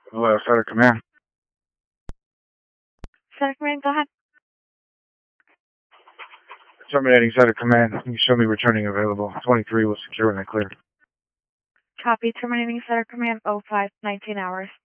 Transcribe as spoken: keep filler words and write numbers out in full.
Hello, Center Command. Center Command, go ahead. Terminating Center Command. Can you show me returning available? twenty-three will secure when I clear. Copy. Terminating Center Command oh five, nineteen hours.